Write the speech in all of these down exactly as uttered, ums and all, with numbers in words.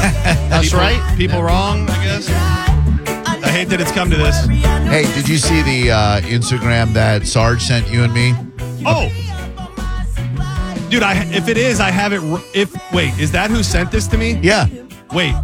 That's people, right. People Yeah. wrong, I guess. I hate that it's come to this. Hey, did you see the uh, Instagram that Sarge sent you and me? Oh. Dude, I if it is, I have it. If Wait, is that who sent this to me? Yeah. Wait.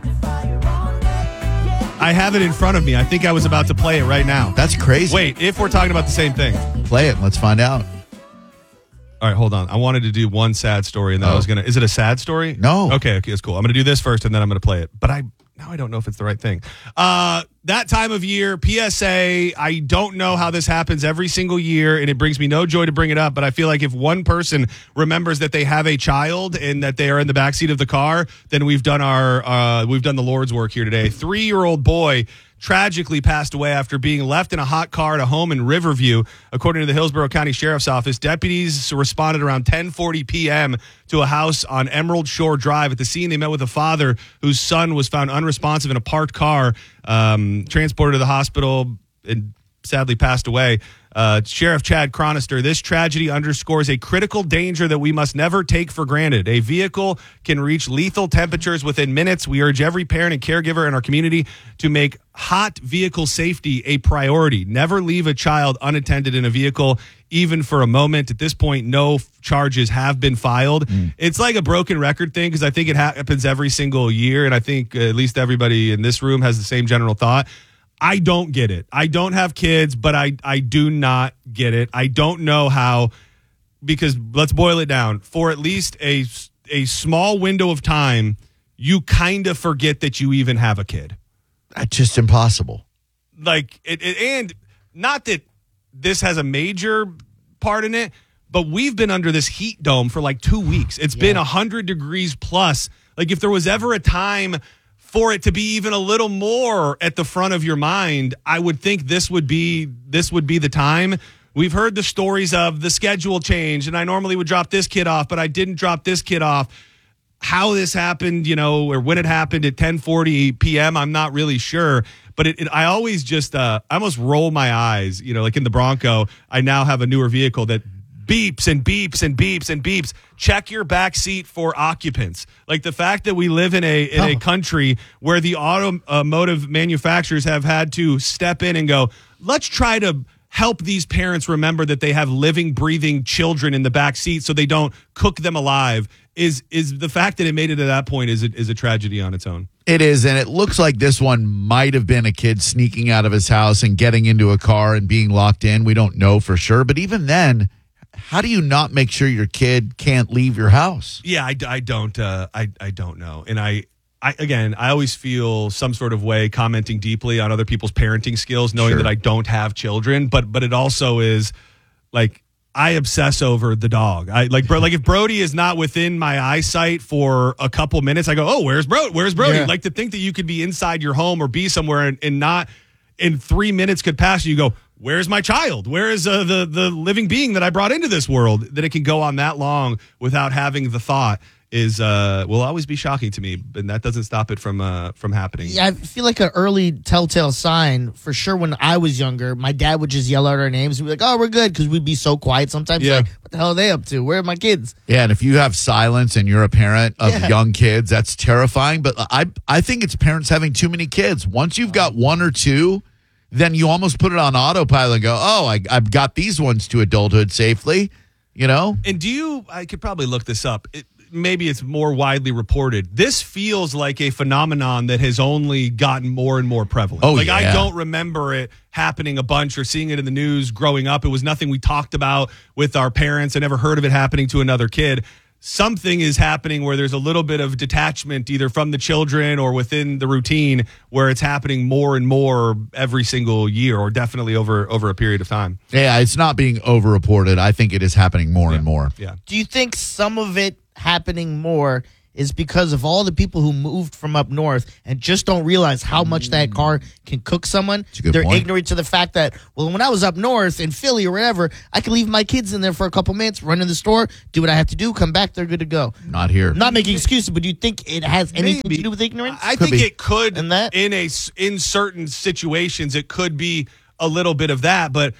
I have it in front of me. I think I was about to play it right now. That's crazy. Wait, if we're talking about the same thing. Play it. Let's find out. All right, hold on. I wanted to do one sad story, and then Oh. I was going to... Is it a sad story? No. Okay, okay, it's cool. I'm going to do this first, and then I'm going to play it. But I now I don't know if it's the right thing. Uh, that time of year, P S A, I don't know how this happens every single year, and it brings me no joy to bring it up, but I feel like if one person remembers that they have a child and that they are in the backseat of the car, then we've done our uh, we've done the Lord's work here today. Three-year-old boy tragically passed away after being left in a hot car at a home in Riverview. According to the Hillsborough County Sheriff's Office, deputies responded around ten forty p.m. to a house on Emerald Shore Drive. At the scene, they met with a father whose son was found unresponsive in a parked car, um, transported to the hospital, and sadly passed away. Uh, Sheriff Chad Chronister, this tragedy underscores a critical danger that we must never take for granted. A vehicle can reach lethal temperatures within minutes. We urge every parent and caregiver in our community to make hot vehicle safety a priority. Never leave a child unattended in a vehicle, even for a moment. At this point, no f- charges have been filed. Mm. It's like a broken record thing because I think it ha- happens every single year, and I think uh, at least everybody in this room has the same general thought. I don't get it. I don't have kids, but I, I do not get it. I don't know how, because let's boil it down. For at least a, a small window of time, you kind of forget that you even have a kid. That's just impossible. Like, it, it, and not that this has a major part in it, but we've been under this heat dome for like two weeks. It's yeah. been one hundred degrees plus. Like, if there was ever a time for it to be even a little more at the front of your mind, I would think this would be this would be the time. We've heard the stories of the schedule change, and I normally would drop this kid off, but I didn't drop this kid off. How this happened, you know, or when it happened at ten forty p.m., I'm not really sure. But it, it, I always just, uh, I almost roll my eyes, you know, like in the Bronco, I now have a newer vehicle that beeps and beeps and beeps and beeps. Check your back seat for occupants. Like the fact that we live in a in oh. a country where the automotive manufacturers have had to step in and go, let's try to help these parents remember that they have living, breathing children in the back seat so they don't cook them alive. Is is the fact that it made it to that point is a, is a tragedy on its own. It is, and it looks like this one might have been a kid sneaking out of his house and getting into a car and being locked in. We don't know for sure, but even then, how do you not make sure your kid can't leave your house? Yeah, I, I don't. Uh, I I don't know, and I, I again, I always feel some sort of way commenting deeply on other people's parenting skills, knowing Sure. that I don't have children. But but it also is like I obsess over the dog. I like bro, like if Brody is not within my eyesight for a couple minutes, I go, oh, where's Brody? Where's Brody? Yeah. Like to think that you could be inside your home or be somewhere and, and not in three minutes could pass. You go, where's my child? Where is uh, the the living being that I brought into this world? That it can go on that long without having the thought is uh, will always be shocking to me, and that doesn't stop it from uh, from happening. Yeah, I feel like an early telltale sign for sure. When I was younger, my dad would just yell out our names and be like, "Oh, we're good," because we'd be so quiet sometimes. Yeah. Like, what the hell are they up to? Where are my kids? Yeah, and if you have silence and you're a parent of Yeah. young kids, that's terrifying. But I I think it's parents having too many kids. Once you've got one or two, then you almost put it on autopilot and go, oh, I, I've got these ones to adulthood safely, you know? And do you, I could probably look this up. It, maybe it's more widely reported. This feels like a phenomenon that has only gotten more and more prevalent. Oh, like yeah. I don't remember it happening a bunch or seeing it in the news growing up. It was nothing we talked about with our parents. I never heard of it happening to another kid. Something is happening where there's a little bit of detachment either from the children or within the routine where it's happening more and more every single year or definitely over over a period of time. Yeah, it's not being overreported. I think it is happening more Yeah. and more. Yeah. Do you think some of it happening more is because of all the people who moved from up north and just don't realize how much that car can cook someone? That's a good They're point. ignorant to the fact that, well, when I was up north in Philly or whatever, I could leave my kids in there for a couple minutes, run in the store, do what I have to do, come back, they're good to go. Not here. I'm not making excuses, but do you think it has anything Maybe. to do with ignorance? I Could think be. it could And that? in a s- in certain situations it could be a little bit of that, but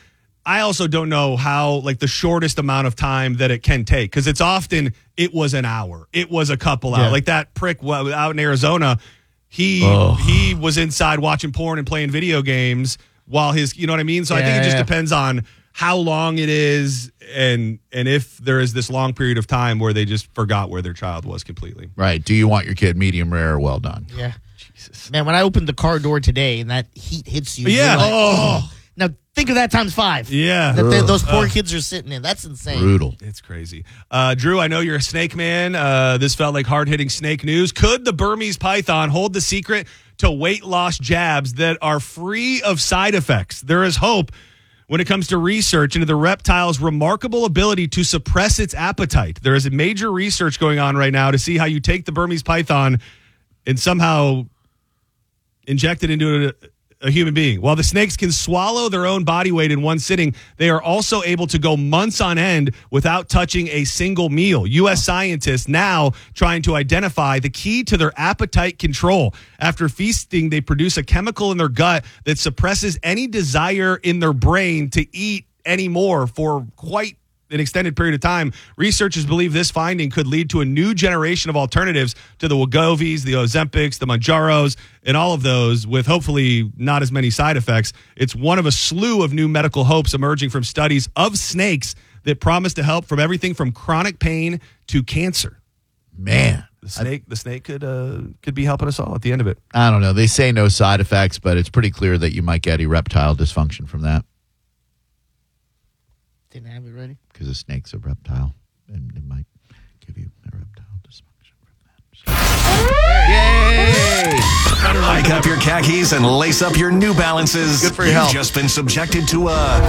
I also don't know how, like, the shortest amount of time that it can take, because it's often it was an hour, it was a couple hours. Yeah. Like that prick well, out in Arizona, he Oh. he was inside watching porn and playing video games while his, you know what I mean? So I think Yeah, it just yeah. depends on how long it is and and if there is this long period of time where they just forgot where their child was completely. Right. Do you want your kid medium rare or well done? Yeah. Jesus. Man, when I opened the car door today and that heat hits you. Yeah. you're like, Oh. Now, think of that times five. Yeah. That they- those poor Ugh. kids are sitting in. That's insane. Brutal. It's crazy. Uh, Drew, I know you're a snake man. Uh, this felt like hard-hitting snake news. Could the Burmese python hold the secret to weight loss jabs that are free of side effects? There is hope when it comes to research into the reptile's remarkable ability to suppress its appetite. There is a major research going on right now to see how you take the Burmese python and somehow inject it into a a human being. While the snakes can swallow their own body weight in one sitting, they are also able to go months on end without touching a single meal. U S scientists now trying to identify the key to their appetite control. After feasting, they produce a chemical in their gut that suppresses any desire in their brain to eat anymore for quite an extended period of time. Researchers believe this finding could lead to a new generation of alternatives to the Wegovy's, the Ozempics, the Mounjaros, and all of those with hopefully not as many side effects. It's one of a slew of new medical hopes emerging from studies of snakes that promise to help from everything from chronic pain to cancer. Man. The snake, the snake could uh, could be helping us all at the end of it. I don't know. They say no side effects, but it's pretty clear that you might get erectile dysfunction from that Didn't have it ready. because a snake's a reptile, and it might give you erectile dysfunction from that. Yay! Hike up your khakis and lace up your New Balances. Good for your You've health. just been subjected to a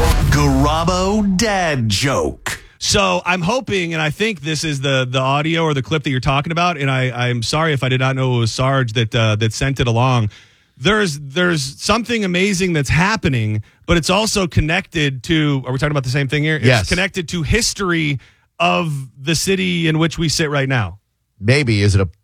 Garabo dad joke. So I'm hoping, and I think this is the the audio or the clip that you're talking about, and I, I'm sorry if I did not know it was Sarge that uh, that sent it along. There's there's something amazing that's happening, but it's also connected to, are we talking about the same thing here? It's Yes. connected to history of the city in which we sit right now. Maybe. Is it a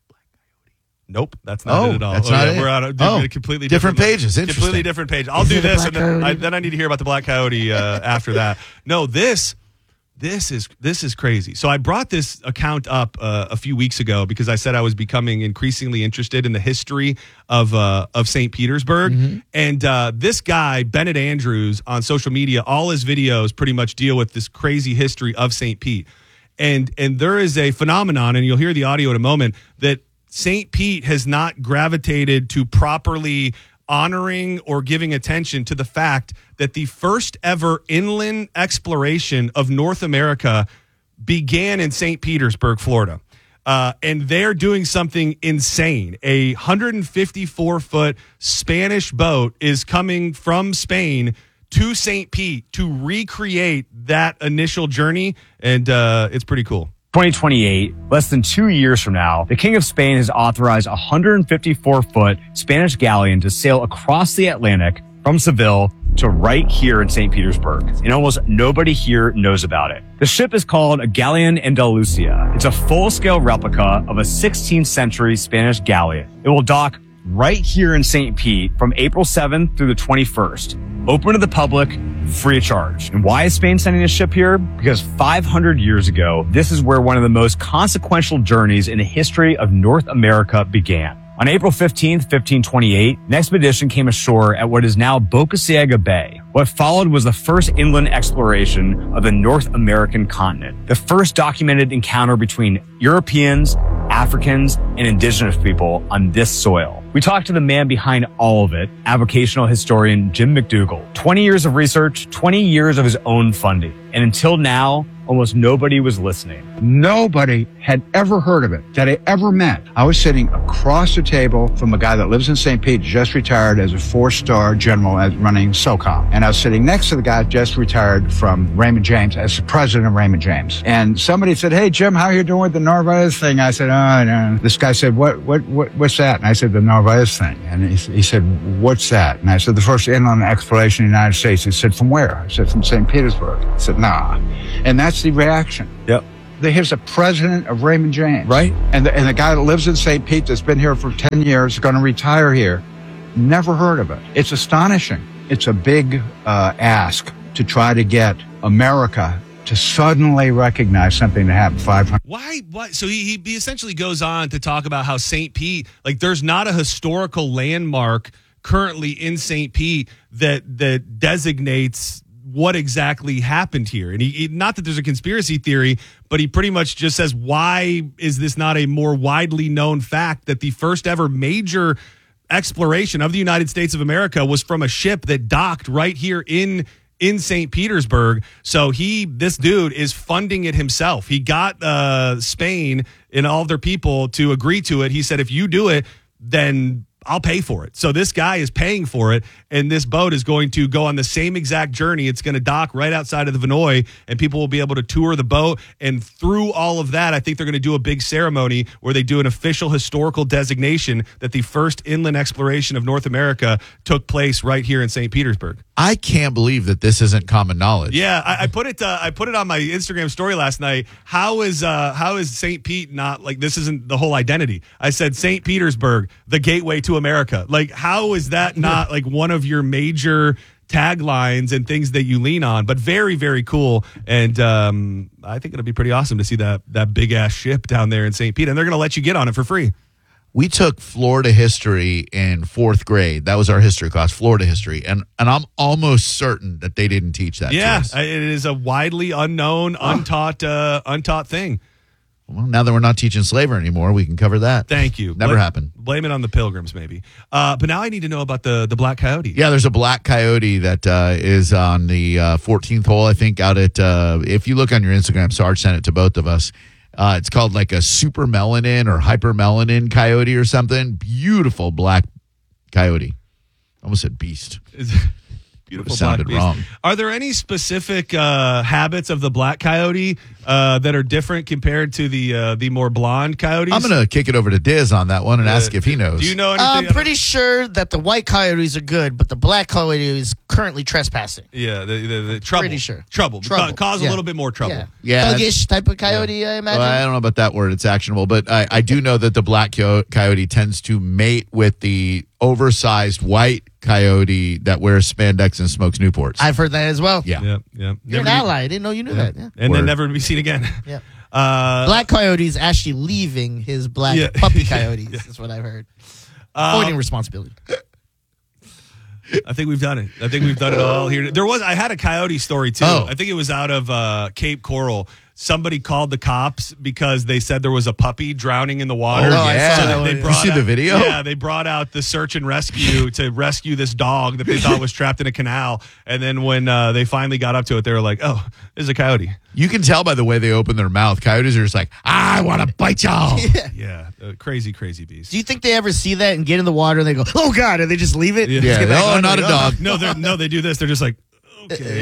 Nope, that's not Oh, it at all. that's Oh, not yeah, it? We're on a, Oh, a completely different different, pages. Interesting. Completely different page. I'll Is do it a this, black and then I, coyote? then I need to hear about the black coyote uh, after that. No, this this is this is crazy. So I brought this account up uh, a few weeks ago because I said I was becoming increasingly interested in the history of uh, of Saint Petersburg, Mm-hmm. and uh, this guy Bennett Andrews on social media, all his videos pretty much deal with this crazy history of Saint Pete, and and there is a phenomenon, and you'll hear the audio in a moment, that Saint Pete has not gravitated to properly honoring or giving attention to the fact that the first ever inland exploration of North America began in Saint Petersburg, Florida. Uh, and they're doing something insane. A one hundred fifty-four foot Spanish boat is coming from Spain to Saint Pete to recreate that initial journey. And uh, it's pretty cool. twenty twenty-eight, less than two years from now, the King of Spain has authorized a one hundred fifty-four foot Spanish galleon to sail across the Atlantic from Seville to right here in Saint Petersburg. And almost nobody here knows about it. The ship is called a Galleon Andalusia. It's a full-scale replica of a sixteenth century Spanish galleon. It will dock right here in Saint Pete from April seventh through the twenty-first. Open to the public, free of charge. And why is Spain sending a ship here? Because five hundred years ago, this is where one of the most consequential journeys in the history of North America began. On April fifteenth, fifteen twenty-eight, an expedition came ashore at what is now Boca Ciega Bay. What followed was the first inland exploration of the North American continent, the first documented encounter between Europeans, Africans, and indigenous people on this soil. We talked to the man behind all of it, avocational historian Jim McDougall. twenty years of research, twenty years of his own funding. And until now, almost nobody was listening. Nobody had ever heard of it, that I ever met. I was sitting across the table from a guy that lives in Saint Pete, just retired as a four-star general as running SOCOM. And I was sitting next to the guy just retired from Raymond James as the president of Raymond James. And somebody said, "Hey, Jim, how you doing with the Narvaez thing?" I said, "Oh, no." This guy said, what, what, what, what's that? And I said, "The Narvaez thing." And he, he said, "What's that?" And I said, "The first inland exploration in the United States." He said, "From where?" I said, "From Saint Petersburg." He said, "Nah." And that's the reaction. Yep. Here's the president of Raymond James. Right. And the, and the guy that lives in Saint Pete that's been here for ten years, going to retire here, never heard of it. It's astonishing. It's a big uh, ask to try to get America to suddenly recognize something that happened five hundred. Why? What? So he, he essentially goes on to talk about how Saint Pete, like there's not a historical landmark currently in Saint Pete that that designates what exactly happened here. And he, he not that there's a conspiracy theory, but he pretty much just says, why is this not a more widely known fact that the first ever major exploration of the United States of America was from a ship that docked right here in in Saint Petersburg. So he, this dude is funding it himself. He got uh, Spain and all of their people to agree to it. He said, if you do it, then I'll pay for it. So this guy is paying for it, and this boat is going to go on the same exact journey. It's going to dock right outside of the Vinoy, and people will be able to tour the boat. And through all of that, I think they're going to do a big ceremony where they do an official historical designation that the first inland exploration of North America took place right here in Saint Petersburg. I can't believe that this isn't common knowledge. Yeah, I, I put it. Uh, I put it on my Instagram story last night. How is uh, how is Saint Pete not like this? Isn't the whole identity? I said Saint Petersburg, the gateway to America. Like, how is that not like one of your major taglines and things that you lean on? But very, very cool, and um, I think it'll be pretty awesome to see that that big ass ship down there in Saint Pete, and they're going to let you get on it for free. We took Florida history in fourth grade. That was our history class, Florida history. And and I'm almost certain that they didn't teach that Yeah, to us. it is a widely unknown, untaught, uh, untaught thing. Well, now that we're not teaching slavery anymore, we can cover that. Thank you. Never Blame- happened. Blame it on the Pilgrims, maybe. Uh, but now I need to know about the the black coyote. Yeah, there's a black coyote that uh, is on the uh, fourteenth hole, I think, out at, uh, if you look on your Instagram, Sarge sent it to both of us. Uh, it's called like a super melanin or hypermelanin coyote or something. Beautiful black coyote. Almost said beast. Beautiful It sounded black beast. wrong. Are there any specific uh, habits of the black coyote uh, that are different compared to the uh, the more blonde coyotes? I'm going to kick it over to Diz on that one and ask if he knows. Do you know anything? I'm pretty sure that the white coyotes are good, but the black coyote is currently trespassing. Yeah, the, the, the trouble. Pretty sure. Trouble. Trouble. Ca- Cause Yeah. a little bit more trouble. Yeah, Yeah, thuggish type of coyote, I imagine. Well, I don't know about that word. It's actionable. But I, I do know that the black coy- coyote tends to mate with the oversized white coyote that wears spandex and smokes Newports. I've heard that as well. yeah. Yeah, yeah. You're an Never be- ally. I didn't know you knew that. Yeah. And Word. then never to be seen again. Yeah. Uh, Black coyote's actually leaving his black Yeah. puppy coyotes. That's what I've heard. uh, Avoiding responsibility. I think we've done it. I think we've done it all here. There was I had a coyote story too. Oh. I think it was out of uh, Cape Coral. Somebody called the cops because they said there was a puppy drowning in the water. Oh, yeah. So they, they You brought see out, the video? Yeah, they brought out the search and rescue to rescue this dog that they thought was trapped in a canal. And then when uh, they finally got up to it, they were like, "Oh, there's a coyote." You can tell by the way they open their mouth. Coyotes are just like, I want to bite y'all. Yeah, uh, crazy, crazy beast. Do you think they ever see that and get in the water and they go, oh, God, and they just leave it? Yeah. Just get Yeah, back oh, on? not Like, a dog. No, they're, no, they do this. They're just like, okay,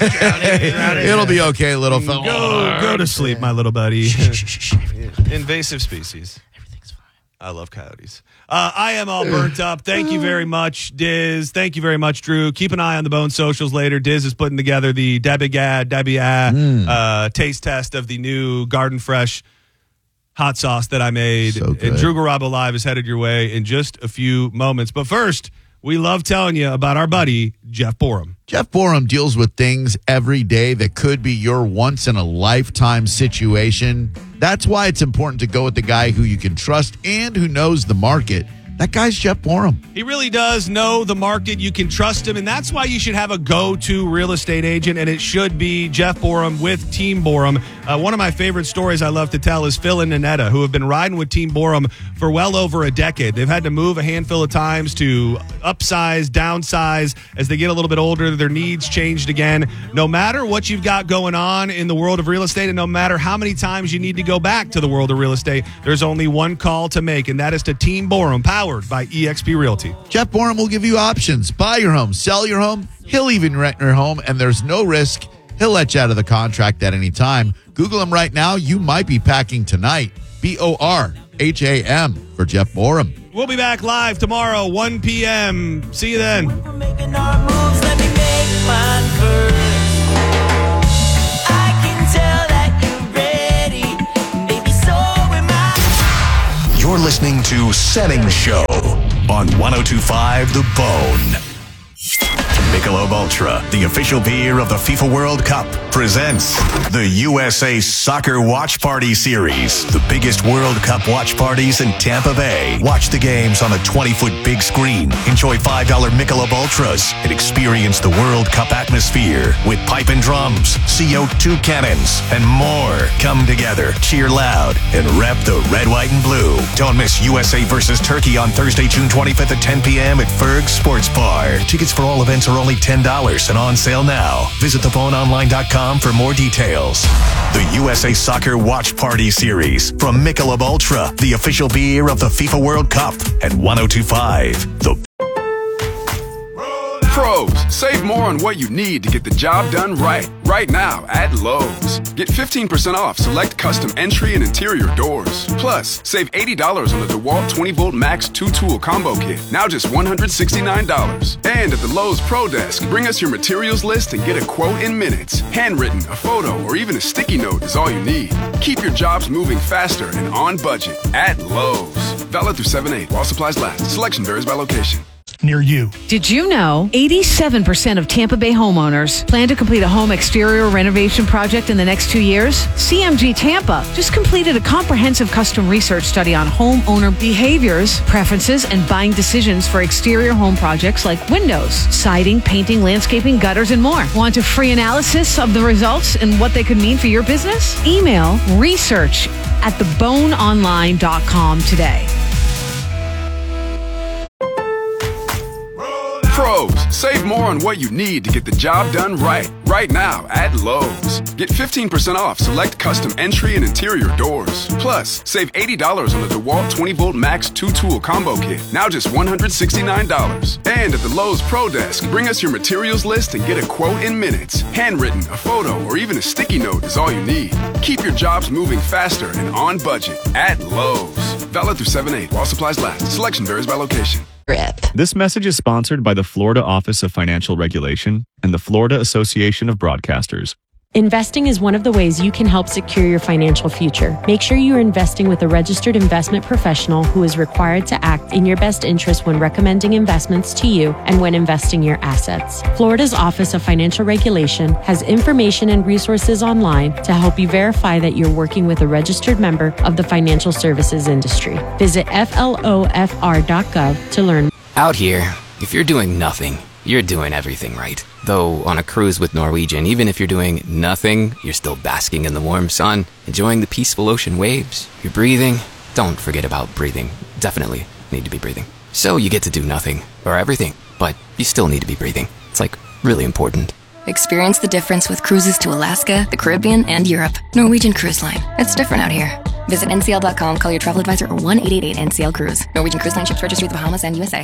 It'll be okay, little fella. go, go to sleep, my little buddy. Shh, shh, shh, everything- Invasive species. Everything's fine. I love coyotes. Uh, I am all burnt up. Thank you very much, Diz. Thank you very much, Drew. Keep an eye on the Bone socials later. Diz is putting together the Debbie Gad, Debbie Ah, uh, taste test of the new Garden Fresh hot sauce that I made. So good. And Drew Garabo Live is headed your way in just a few moments. But first, we love telling you about our buddy, Jeff Borum. Jeff Borum deals with things every day that could be your once in a lifetime situation. That's why it's important to go with the guy who you can trust and who knows the market. That guy's Jeff Borum. He really does know the market. You can trust him, and that's why you should have a go-to real estate agent, and it should be Jeff Borum with Team Borum. Uh, one of my favorite stories I love to tell is Phil and Nanetta, who have been riding with Team Borum for well over a decade. They've had to move a handful of times to upsize, downsize. As they get a little bit older, their needs changed again. No matter what you've got going on in the world of real estate, and no matter how many times you need to go back to the world of real estate, there's only one call to make, and that is to Team Borum, powered by E X P Realty. Jeff Borum will give you options. Buy your home, sell your home. He'll even rent your home, and there's no risk. He'll let you out of the contract at any time. Google him right now. You might be packing tonight. B O R H A M for Jeff Borum. We'll be back live tomorrow, one p.m. See you then. We're making our moves, let me make mine first. I can tell that you're ready, baby, so am I. You're listening to Setting Show on one oh two point five The Bone. Michelob Ultra, the official beer of the FIFA World Cup, presents the U S A Soccer Watch Party Series. The biggest World Cup watch parties in Tampa Bay. Watch the games on a twenty-foot big screen. Enjoy five dollar Michelob Ultras and experience the World Cup atmosphere with pipe and drums, C O two cannons, and more. Come together, cheer loud, and rep the red, white, and blue. Don't miss U S A versus Turkey on Thursday, June twenty-fifth at ten p.m. at Ferg's Sports Bar. Tickets for all events are only ten dollars and on sale now. Visit the phone online dot com for more details. The U S A Soccer Watch Party Series from Michelob Ultra, the official beer of the FIFA World Cup, at one oh two point five. The Pros, save more on what you need to get the job done right. Right now at Lowe's. Get fifteen percent off select custom entry and interior doors. Plus, save eighty dollars on the DeWalt twenty volt Max two tool combo kit. Now just one hundred sixty-nine dollars. And at the Lowe's Pro Desk, bring us your materials list and get a quote in minutes. Handwritten, a photo, or even a sticky note is all you need. Keep your jobs moving faster and on budget at Lowe's. Valid through seven eight while supplies last. Selection varies by location. Near you. Did you know eighty-seven percent of Tampa Bay homeowners plan to complete a home exterior renovation project in the next two years? C M G Tampa just completed a comprehensive custom research study on homeowner behaviors, preferences, and buying decisions for exterior home projects like windows, siding, painting, landscaping, gutters, and more. Want a free analysis of the results and what they could mean for your business? Email research at the bone online dot com today. Pros, save more on what you need to get the job done right. Right now at Lowe's. Get fifteen percent off select custom entry and interior doors. Plus, save eighty dollars on the DeWalt twenty volt Max two tool combo kit. Now just one hundred sixty-nine dollars. And at the Lowe's Pro Desk, bring us your materials list and get a quote in minutes. Handwritten, a photo, or even a sticky note is all you need. Keep your jobs moving faster and on budget at Lowe's. Valid through seven eight while supplies last. Selection varies by location. This message is sponsored by the Florida Office of Financial Regulation and the Florida Association of Broadcasters. Investing is one of the ways you can help secure your financial future. Make sure you are investing with a registered investment professional who is required to act in your best interest when recommending investments to you and when investing your assets. Florida's Office of Financial Regulation has information and resources online to help you verify that you're working with a registered member of the financial services industry. Visit F L O F R dot gov to learn. Out here, if you're doing nothing, you're doing everything right. Though on a cruise with Norwegian, even if you're doing nothing, you're still basking in the warm sun, enjoying the peaceful ocean waves. You're breathing. Don't forget about breathing. Definitely need to be breathing. So you get to do nothing, or everything, but you still need to be breathing. It's like really important. Experience the difference with cruises to Alaska, the Caribbean, and Europe. Norwegian Cruise Line. It's different out here. Visit N C L dot com, call your travel advisor, or one eight eight eight N C L Cruise. Norwegian Cruise Line ships registry of the Bahamas and U S A.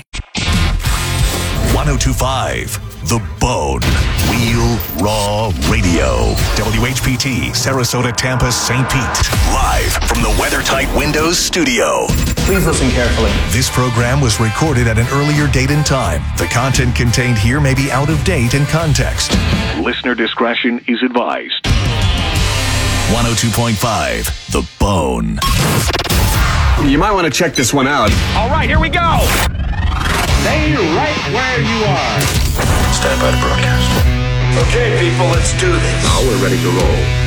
one oh two point five, The Bone. Real Raw Radio. W H P T, Sarasota, Tampa, Saint Pete. Live from the WeatherTight Windows studio. Please listen carefully. This program was recorded at an earlier date and time. The content contained here may be out of date in context. Listener discretion is advised. one oh two point five, The Bone. You might want to check this one out. All right, here we go. Stay right where you are. Stand by to broadcast. Okay, people, let's do this. Now we're ready to roll.